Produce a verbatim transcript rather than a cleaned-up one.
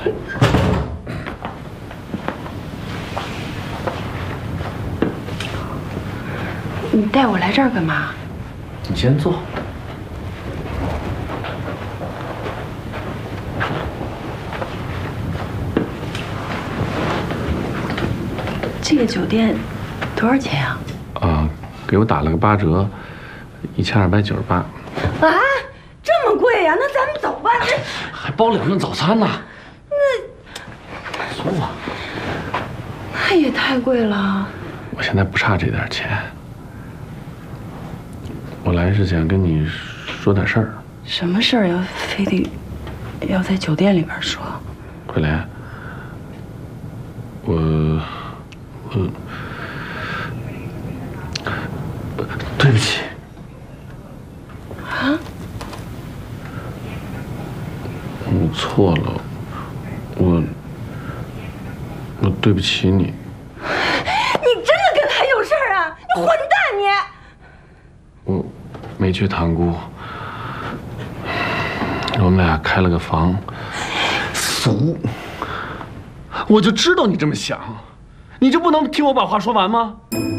你带我来这儿干嘛？ 你先坐。 这个酒店多少钱呀？ 啊，给我打了个八折，一千二百九十八。 啊，这么贵呀？那咱们走吧。这还包两顿早餐呢。 那坐吧。 那也太贵了。 我现在不差这点钱。我来是想跟你说点事儿。 什么事儿要非得要在酒店里边说？ 桂莲，我我对不起。 啊？ 我错了，我我对不起你。 你真的跟他有事儿啊？你混蛋你！ 我没去塘沽，我们俩开了个房。俗，我就知道你这么想，你就不能听我把话说完吗？